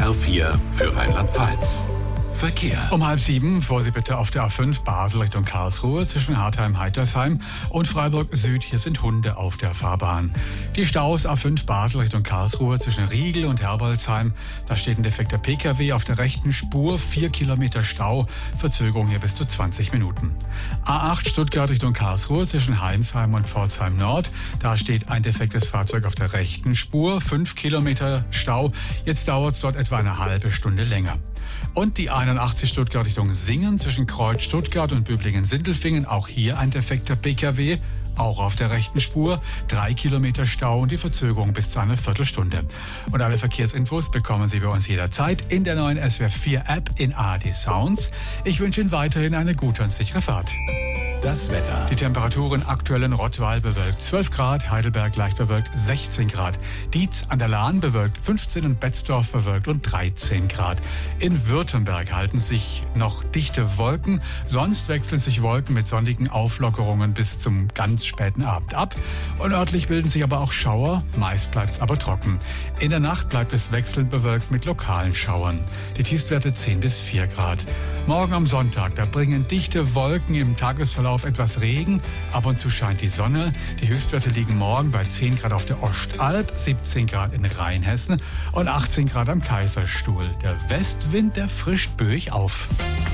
SWR 4 für Rheinland-Pfalz. Verkehr. Um 6:30 fuhr Sie bitte auf der A5 Basel Richtung Karlsruhe zwischen Hartheim-Heitersheim und Freiburg Süd. Hier sind Hunde auf der Fahrbahn. Die Staus A5 Basel Richtung Karlsruhe zwischen Riegel und Herbolzheim. Da steht ein defekter PKW auf der rechten Spur, 4 Kilometer Stau, Verzögerung hier bis zu 20 Minuten. A8 Stuttgart Richtung Karlsruhe zwischen Heimsheim und Pforzheim Nord. Da steht ein defektes Fahrzeug auf der rechten Spur, 5 Kilometer Stau. Jetzt dauert es dort etwa eine halbe Stunde länger. Und die 81 Stuttgart Richtung Singen zwischen Kreuz Stuttgart und Böblingen-Sindelfingen. Auch hier ein defekter PKW, auch auf der rechten Spur. 3 Kilometer Stau und die Verzögerung bis zu einer Viertelstunde. Und alle Verkehrsinfos bekommen Sie bei uns jederzeit in der neuen SWR 4 App in ARD Sounds. Ich wünsche Ihnen weiterhin eine gute und sichere Fahrt. Das Wetter. Die Temperaturen aktuell in Rottweil bewölkt 12 Grad, Heidelberg leicht bewölkt 16 Grad, Dietz an der Lahn bewölkt 15 und Betzdorf bewölkt und 13 Grad. In Württemberg halten sich noch dichte Wolken, sonst wechseln sich Wolken mit sonnigen Auflockerungen bis zum ganz späten Abend ab. Und örtlich bilden sich aber auch Schauer, meist bleibt es aber trocken. In der Nacht bleibt es wechselnd bewölkt mit lokalen Schauern. Die Tiefstwerte 10 bis 4 Grad. Morgen am Sonntag, da bringen dichte Wolken im Tagesverlauf etwas Regen, ab und zu scheint die Sonne. Die Höchstwerte liegen morgen bei 10 Grad auf der Ostalb, 17 Grad in Rheinhessen und 18 Grad am Kaiserstuhl. Der Westwind, der frischt böig auf.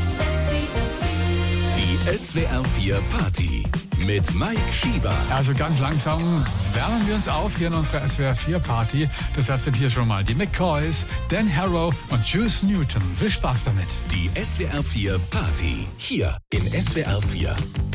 Die SWR 4 Party mit Mike Schieber. Also ganz langsam wärmen wir uns auf hier in unserer SWR 4 Party. Deshalb sind hier schon mal die McCoys, Dan Harrow und Juice Newton. Viel Spaß damit. Die SWR 4 Party hier in SWR 4.